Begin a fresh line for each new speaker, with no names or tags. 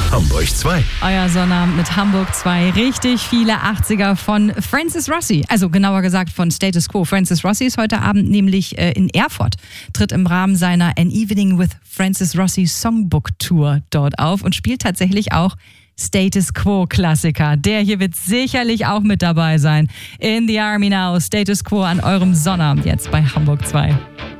Hamburg 2.
Euer Sonnabend mit Hamburg 2. Richtig viele 80er von Francis Rossi. Also genauer gesagt von Status Quo. Francis Rossi ist heute Abend nämlich in Erfurt, tritt im Rahmen seiner An Evening with Francis Rossi Songbook Tour dort auf und spielt tatsächlich auch Status Quo Klassiker. Der hier wird sicherlich auch mit dabei sein. In the Army Now, Status Quo an eurem Sonnabend jetzt bei Hamburg 2.